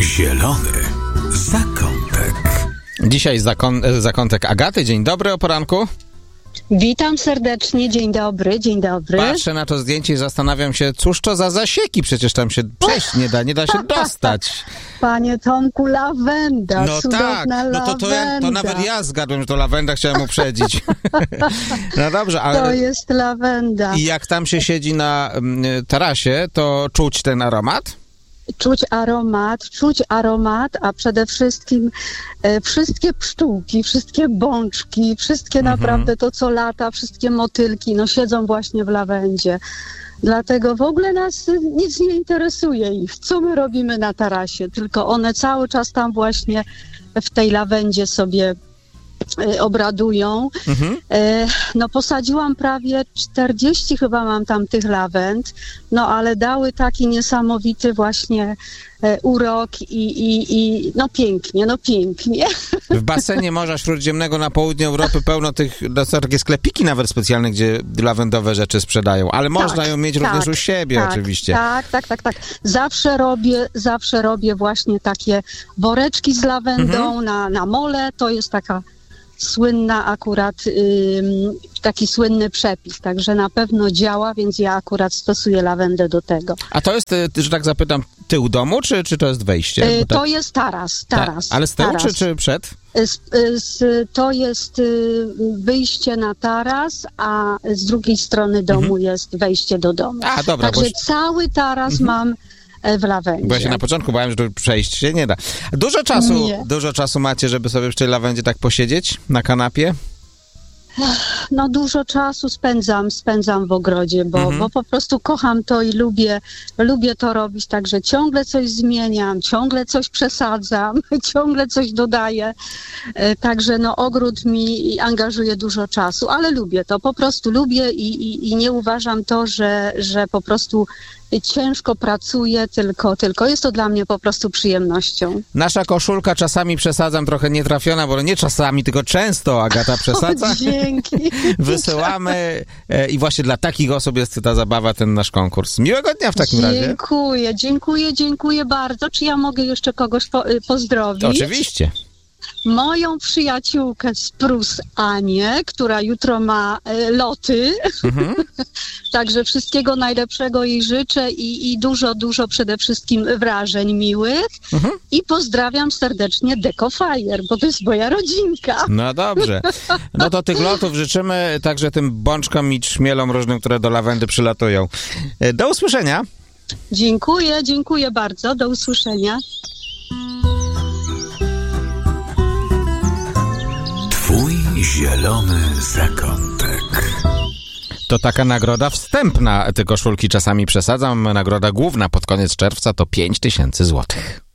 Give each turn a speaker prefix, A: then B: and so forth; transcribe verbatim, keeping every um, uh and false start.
A: Zielony zakątek.
B: Dzisiaj zakon, zakątek Agaty. Dzień dobry o poranku.
C: Witam serdecznie, dzień dobry, dzień dobry.
B: Patrzę na to zdjęcie i zastanawiam się, cóż to za zasieki, przecież tam się przejść nie da, nie da się dostać.
C: Panie Tomku, lawenda,
B: no
C: cudowna
B: tak, no to, to, ja, to nawet ja zgadłem, że to lawenda, chciałem uprzedzić. No dobrze, ale...
C: To jest lawenda.
B: I jak tam się siedzi na y, tarasie, to czuć ten aromat?
C: Czuć aromat, czuć aromat, a przede wszystkim e, wszystkie pszczółki, wszystkie bączki, wszystkie mhm. naprawdę to, co lata, wszystkie motylki, no siedzą właśnie w lawendzie. Dlatego w ogóle nas nic nie interesuje ich, co my robimy na tarasie, tylko one cały czas tam właśnie w tej lawendzie sobie e, obradują. Mhm. E, no posadziłam prawie czterdzieści chyba mam tam tych lawend, no ale dały taki niesamowity właśnie e, urok i, i, i no pięknie, no pięknie.
B: W basenie Morza Śródziemnego na południu Europy pełno tych, no są takie sklepiki nawet specjalne, gdzie lawendowe rzeczy sprzedają, ale tak, można ją mieć tak, również u siebie
C: tak,
B: oczywiście.
C: Tak, tak, tak, tak. Zawsze robię, zawsze robię właśnie takie woreczki z lawendą mhm. na, na mole, to jest taka słynna akurat, ym, taki słynny przepis, także na pewno działa, więc ja akurat stosuję lawendę do tego.
B: A to jest, że tak zapytam, tył domu, czy, czy to jest wejście?
C: Yy,
B: tak...
C: To jest taras, taras.
B: Ta, ale z tyłu,
C: taras.
B: Czy, czy przed?
C: Z, z, to jest y, wyjście na taras, a z drugiej strony domu mhm. jest wejście do domu.
B: A, dobra.
C: Także
B: bo...
C: cały taras mhm. mam w lawendzie.
B: Bo ja się na początku bałem, że tu przejść się nie da. Dużo czasu, nie. dużo czasu macie, żeby sobie w tej lawendzie tak posiedzieć na kanapie?
C: No dużo czasu spędzam, spędzam w ogrodzie, bo, mhm. bo po prostu kocham to i lubię, lubię to robić, także ciągle coś zmieniam, ciągle coś przesadzam, ciągle coś dodaję, także no ogród mi angażuje dużo czasu, ale lubię to, po prostu lubię i, i, i nie uważam to, że, że po prostu ciężko pracuję, tylko, tylko jest to dla mnie po prostu przyjemnością.
B: Nasza koszulka czasami przesadzam, trochę nietrafiona, bo nie czasami, tylko często Agata przesadza.
C: O, dzięki.
B: Wysyłamy e, i właśnie dla takich osób jest ta zabawa, ten nasz konkurs. Miłego dnia w takim
C: dziękuję,
B: razie.
C: Dziękuję, dziękuję, dziękuję bardzo. Czy ja mogę jeszcze kogoś po, pozdrowić?
B: Oczywiście.
C: Moją przyjaciółkę z Prus, Anię, która jutro ma e, loty. Mhm. Także wszystkiego najlepszego jej życzę i, i dużo, dużo przede wszystkim wrażeń miłych. Mhm. I pozdrawiam serdecznie Decofire, bo to jest moja rodzinka.
B: No dobrze. No to tych lotów życzymy także tym bączkom i trzmielom różnym, które do lawendy przylatują. Do usłyszenia.
C: Dziękuję, dziękuję bardzo. Do usłyszenia.
A: Twój zielony zakątek.
B: To taka nagroda wstępna. Te koszulki czasami przesadzam. Nagroda główna pod koniec czerwca to pięć tysięcy złotych.